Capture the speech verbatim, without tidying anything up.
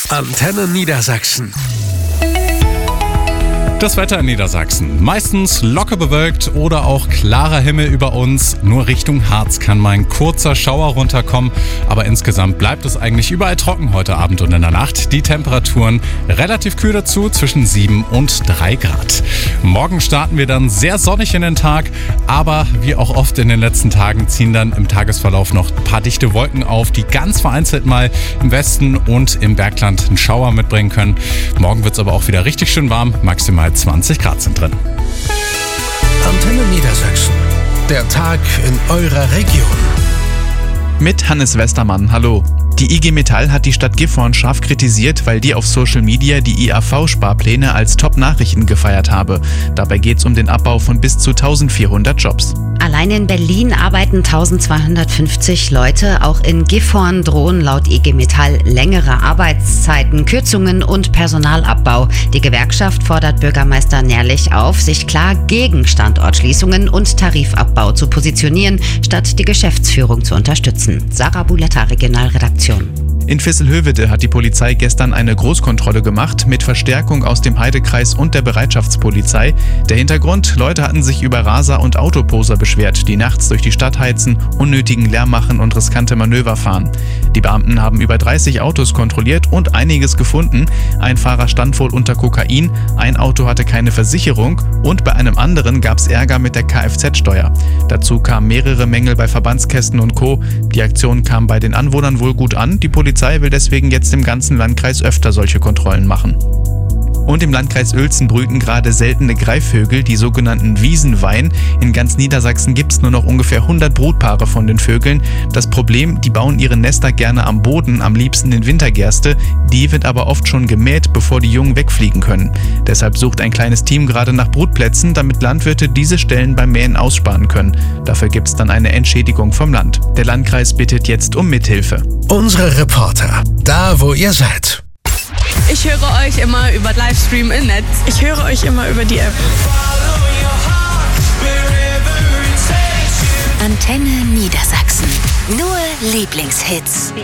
Antenne Niedersachsen. Das Wetter in Niedersachsen. Meistens locker bewölkt oder auch klarer Himmel über uns. Nur Richtung Harz kann mal ein kurzer Schauer runterkommen. Aber insgesamt bleibt es eigentlich überall trocken heute Abend und in der Nacht. Die Temperaturen relativ kühl dazu, zwischen sieben und drei Grad. Morgen starten wir dann sehr sonnig in den Tag. Aber wie auch oft in den letzten Tagen ziehen dann im Tagesverlauf noch ein paar dichte Wolken auf, die ganz vereinzelt mal im Westen und im Bergland einen Schauer mitbringen können. Morgen wird es aber auch wieder richtig schön warm. Maximal zwanzig Grad sind drin. Antenne Niedersachsen. Der Tag in eurer Region. Mit Hannes Westermann, hallo. Die I G Metall hat die Stadt Gifhorn scharf kritisiert, weil die auf Social Media die I A V-Sparpläne als Top-Nachrichten gefeiert habe. Dabei geht es um den Abbau von bis zu eintausendvierhundert Jobs. Allein in Berlin arbeiten eintausendzweihundertfünfzig Leute. Auch in Gifhorn drohen laut I G Metall längere Arbeitszeiten, Kürzungen und Personalabbau. Die Gewerkschaft fordert Bürgermeister Nährlich auf, sich klar gegen Standortschließungen und Tarifabbau zu positionieren, statt die Geschäftsführung zu unterstützen. Sarah Buletta, Regionalredaktion. In Visselhövede hat die Polizei gestern eine Großkontrolle gemacht mit Verstärkung aus dem Heidekreis und der Bereitschaftspolizei. Der Hintergrund: Leute hatten sich über Raser und Autoposer beschwert, die nachts durch die Stadt heizen, unnötigen Lärm machen und riskante Manöver fahren. Die Beamten haben über dreißig Autos kontrolliert und einiges gefunden. Ein Fahrer stand wohl unter Kokain, ein Auto hatte keine Versicherung und bei einem anderen gab es Ärger mit der Kfz-Steuer. Dazu kamen mehrere Mängel bei Verbandskästen und Co. Die Aktion kam bei den Anwohnern wohl gut an. Die Polizei Die Polizei will deswegen jetzt im ganzen Landkreis öfter solche Kontrollen machen. Und im Landkreis Uelzen brüten gerade seltene Greifvögel, die sogenannten Wiesenwein. In ganz Niedersachsen gibt es nur noch ungefähr hundert Brutpaare von den Vögeln. Das Problem: die bauen ihre Nester gerne am Boden, am liebsten in Wintergerste. Die wird aber oft schon gemäht, bevor die Jungen wegfliegen können. Deshalb sucht ein kleines Team gerade nach Brutplätzen, damit Landwirte diese Stellen beim Mähen aussparen können. Dafür gibt es dann eine Entschädigung vom Land. Der Landkreis bittet jetzt um Mithilfe. Unsere Reporter, da wo ihr seid. Ich höre euch immer über Livestream im Netz. Ich höre euch immer über die App. Antenne Niedersachsen. Nur Lieblingshits.